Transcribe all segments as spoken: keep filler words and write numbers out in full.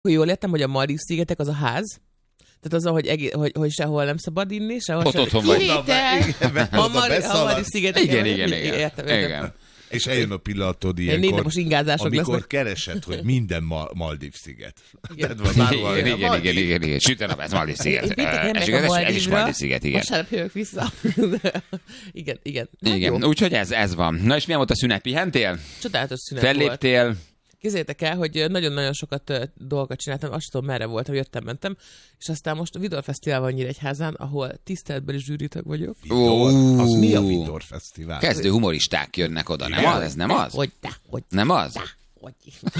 Jól értem, hogy a Maldív-szigetek az a ház? Tehát az, hogy, egész, hogy, hogy sehol nem szabad inni, sehol ott sem... otthon vagy. A Maldív-szigetek. Igen, igen, igen. Értem, igen. értem. És eljön a pillanatod ilyenkor, amikor lesznek. keresed, hogy minden ma- Maldív-sziget. Igen, igen, igen, igen, igen, igen. Süt a nap, ez Maldív-sziget. Ez is Maldív-sziget, igen. Vasárnap jövök vissza. Igen, igen. Igen, úgyhogy ez, ez van. Na és milyen volt a szünet? Pihentél? Csodálatos szünet volt. Felléptél? Képzeljétek el, hogy nagyon-nagyon sokat uh, dolgokat csináltam, azt tudom, merre voltam, jöttem, mentem, és aztán most a Vidor Fesztivál van Nyíregyházán, ahol tiszteletbeli zsűritag vagyok. Vidor? Az mi a Vidor Fesztivál? Kezdő humoristák jönnek oda, nem az? Ez nem az? Hogy, de, hogy. Nem az? De, hogy.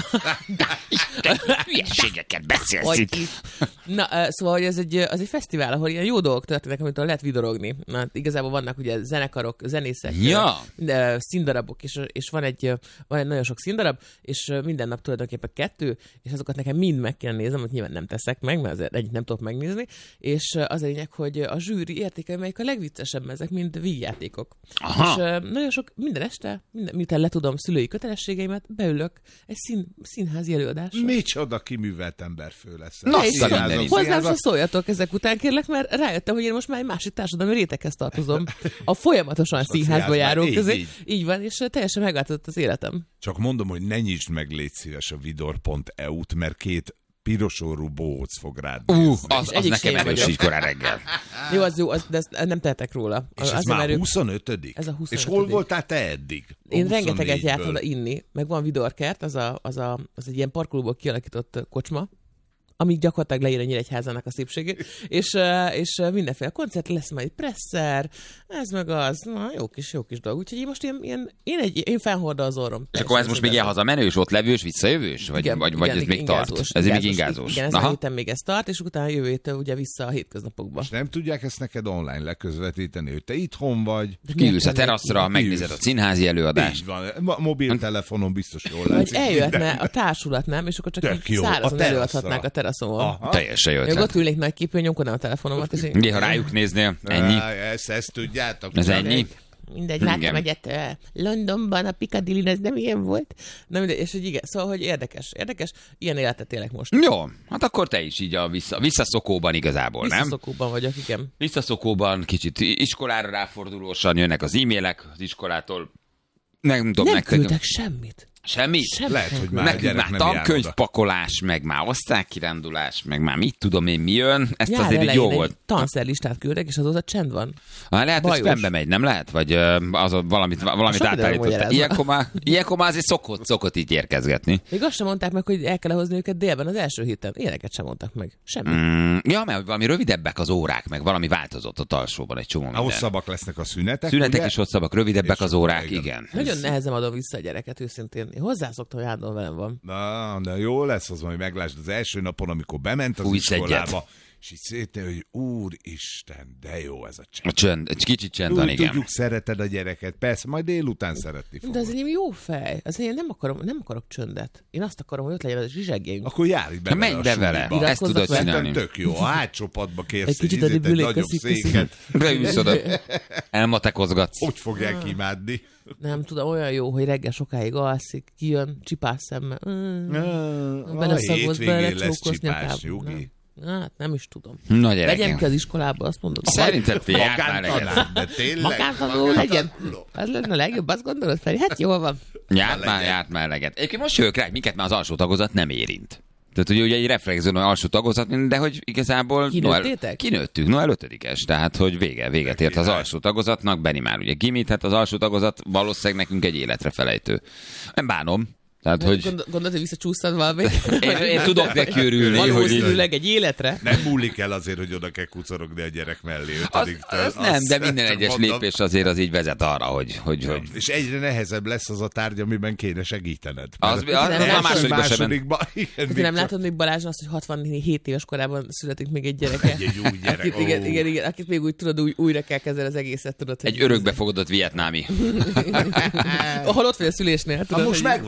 Hülyeségeket beszélsz itt. Na, uh, szóval, hogy ez egy, az egy fesztivál, ahol ilyen jó dolgok történnek, amit lehet vidorogni. Na, igazából vannak ugye zenekarok, zenészek, ja. uh, színdarabok, és, és van, egy, van egy nagyon sok színdarab, és minden nap tulajdonképpen kettő, és azokat nekem mind meg kell néznem, hogy nyilván nem teszek meg, mert azért egyik nem tudok megnézni, és az a lényeg, hogy a zsűri értékel, melyik a legviccesebb, ezek mind vígjátékok. Aha. És uh, nagyon sok, minden este, minden, miután letudom szülői kötelességeimet, beülök egy szín, színházi előadásra. Micsoda kiművelt emberfő lesz. Na, hozzám se szóljatok ezek után, kérlek, mert rájöttem, hogy én most már egy másik társadalmi réteghez tartozom. A folyamatosan színházba járók közé. Így, így van, és teljesen megváltozott az életem. Csak mondom, hogy ne nyisd meg, légy szíves a vidor pont e u-t, mert két pirosorú bohóc fog rád nézni. Uh, az, az nekem erős így korán reggel. Jó, az jó, az, de ezt nem tehetek róla. És ez már erő... huszonötödik? Ez a huszonötödik. És hol voltál te eddig? Én rengeteget jártam oda inni, meg van Vidorkert, az, a, az, a, az egy ilyen parkolóból kialakított kocsma, amíg gyakorlatilag leír a Nyíregyházának a szépségét, és, és mindenféle koncert lesz, majd presszer, ez meg az, na, jó kis, jó kis dolog. Úgyhogy én most ilyen, ilyen én, egy, én fennhordom az orrom. És akkor ez most még ilyen hazamenős, ott levős, visszajövős? Vagy, igen, vagy, vagy igen, ez még ingázós, tart? Ez ingázós, még ingázós. Igen, ezen a héten még ez tart, és utána jövő héten ugye vissza a hétköznapokba. És nem tudják ezt neked online leközvetíteni, hogy te itthon vagy. Kiülsz a teraszra, megnézed a színházi előadást. Így van, mobiltelefonon biztos jól látszik. Vagy eljöhetne a társulat, nem? És akkor csak így szárazon előadhatnák a teraszon. Teljesen jó ötlet. Még ott ülnék nagy képén, nyomkodnám a telefonomat. És én... Néha rájuk néznél, ennyi. Ezt, ezt tudjátok. Ez ennyi. Mindegy, láttam egyet uh, Londonban, a Piccadilly, ez nem ilyen volt. Na mindegy, és hogy igen, szóval, hogy érdekes, érdekes, ilyen életet élek most. Jó, hát akkor te is így a vissza, visszaszokóban igazából, nem? Visszaszokóban vagyok, igen. Visszaszokóban, kicsit iskolára ráfordulósan jönnek az e-mailek az iskolától. Nem, tudom, nem nektek... küldtek semmit. Semmi? Semmi. Lehet, hogy már nekünk már tankönyvpakolás, meg már osztálykirándulás, meg már mit tudom én mi jön. Ezt Nyár azért így jó volt. Egy tanszerlistát küldek, és azóta csend van. Ha, lehet, Bajos. Hogy spambe megy, nem lehet? Vagy az valamit, valamit átállított. Ilyenkor már, ilyenkor már azért szokott, szokott így érkezgetni. Még azt sem mondták meg, hogy el kell hozni őket délben az első héten. Ilyeneket sem mondtak meg. Semmi. Mm, ja, mert valami rövidebbek az órák, meg valami változott ott alsóban egy csomó minden. Hosszabbak lesznek a szünetek. Szünetek ugye? is hosszabbak, rövidebbek és az órák, igen. igen. Nagyon nehezen adom vissza a gyereket, őszintén. Én hozzászoktam, hogy állandóan velem van. Na, de jó lesz az, hogy meglásd az első napon, amikor bement az Fújsz iskolába, egyet. és így szétnél, hogy úristen, de jó ez a csend. A csönd, egy kicsit csend Úgy van, igen. tudjuk, szereted a gyereket, persze, majd délután szeretni fogod. De az enyém jó fej. Az én nem, akarom, nem akarok csöndet. Én azt akarom, hogy ott legyen a zsizsegény. Akkor járj be Ha vele menj a be vele, suliba. ezt tudod Szerintem csinálni. tök jó. A hátsó padba kérsz Egy kicsit egy, addig egy ülök, nagyobb köszi, köszi. széket. Beülsz oda, elmatekozgatsz. Hogy fogják imádni? Nem tudom, olyan jó, hogy reggel sokáig alszik, kijön, csipás szemmel. Mm. A Beleszagolsz, hétvégén lesz belecsókolsz csipás, nyakába. nyugi. Hát nem is tudom. Na gyerekem. Legyen ki az iskolába, azt mondod. Szerintem figyelj, már legyen. De tényleg? Magántanuló legyen. Ez lenne a legjobb, azt gondolod, Feri? Hát jól van. Járt már, járt már eleget. Egyébként most jövök rá, hogy minket már az alsó tagozat nem érint. Tehát ugye, ugye egy reflexzón alsó tagozat, de hogy igazából... Kinőttétek? Kinőttük, Noel ötödikes, tehát hogy vége, véget ért az alsó tagozatnak, Benni már ugye gimit, hát az alsó tagozat valószínűleg nekünk egy életre felejtő. Nem bánom. Tehát, hogy... Gondol, gondolod, hogy visszacsúsztad valamit? Én, én tudok neki örülni, hogy... Valószínűleg egy életre. Nem múlik el azért, hogy oda kell kucorogni a gyerek mellé ötödiktől. Az, az nem, de minden egyes lépés azért az így vezet arra, hogy... hogy, hogy... És egyre nehezebb lesz az a tárgy, amiben kéne segítened. Az, az, az, az a másodikban másodikban. Igen, Te nem látod még Balázson azt, hogy hatvanhét éves korában születik még egy gyereke? Egy, egy új gyerek. Akit, igen, igen, igen, akit még úgy tudod, új, újra kell kezdeni az egészet, tudod. Egy örökbefogadott vietnámi. Ahol ott vagy a szülésnél, tudod. Ha most megvan a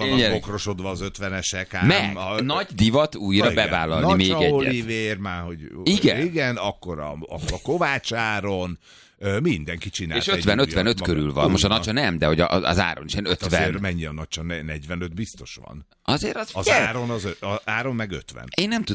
megbonkrosodva az ötvenesek. Ám, Meg, a, nagy divat újra igen, bevállalni Nacsa még egyet. Olivér már, hogy Igen. igen, akkor a, a, a Kovács Áron, mindenki csinált. És ötven ötvenöt körül van. Most a Nacsa nem, de hogy az Áron is ilyen hát ötven. azért mennyi a Nacsa? negyvenöt biztos van. Azért az, Az yeah. Áron, az, az Áron meg ötven. Én nem